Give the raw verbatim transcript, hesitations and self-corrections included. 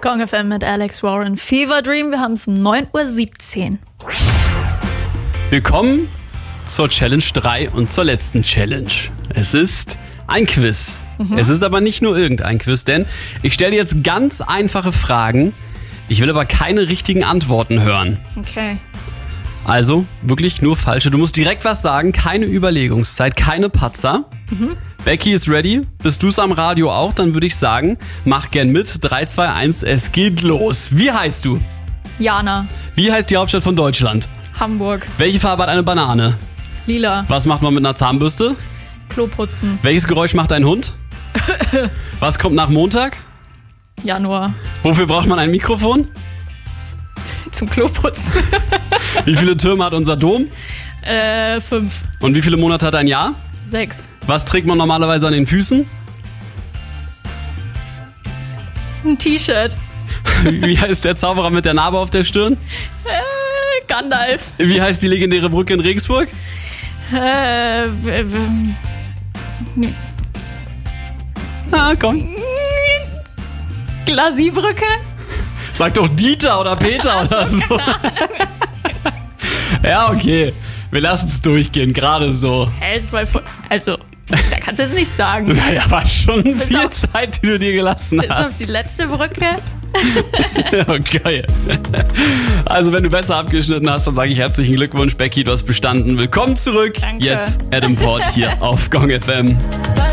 Gong F M mit Alex Warren. Fever Dream, wir haben es neun Uhr siebzehn. Willkommen zur Challenge drei und zur letzten Challenge. Es ist ein Quiz. Mhm. Es ist aber nicht nur irgendein Quiz, denn ich stelle jetzt ganz einfache Fragen. Ich will aber keine richtigen Antworten hören. Okay. Also wirklich nur falsche. Du musst direkt was sagen, keine Überlegungszeit, keine Patzer. Mhm. Becky ist ready. Bist du es am Radio auch? Dann würde ich sagen, mach gern mit. drei, zwei, eins, es geht los. Wie heißt du? Jana. Wie heißt die Hauptstadt von Deutschland? Hamburg. Welche Farbe hat eine Banane? Lila. Was macht man mit einer Zahnbürste? Klo putzen. Welches Geräusch macht ein Hund? Was kommt nach Montag? Januar. Wofür braucht man ein Mikrofon? Zum Klo putzen. Wie viele Türme hat unser Dom? Äh, fünf. Und wie viele Monate hat ein Jahr? Sechs. Was trägt man normalerweise an den Füßen? Ein T-Shirt. Wie heißt der Zauberer mit der Narbe auf der Stirn? Äh, Gandalf. Wie heißt die legendäre Brücke in Regensburg? Äh, w- w- Ah, komm. Glasiebrücke? Sag doch Dieter oder Peter oder so. Ja, okay. Wir lassen es durchgehen, gerade so. Hä, ist mal voll, also, da kannst du jetzt nicht sagen. Naja, war schon Bis viel auf- Zeit, die du dir gelassen Bis auf hast. die letzte Brücke. Ja, geil. Also, wenn du besser abgeschnitten hast, dann sage ich herzlichen Glückwunsch, Becky, du hast bestanden. Willkommen zurück. Danke. Jetzt Adam Port hier auf Gong F M.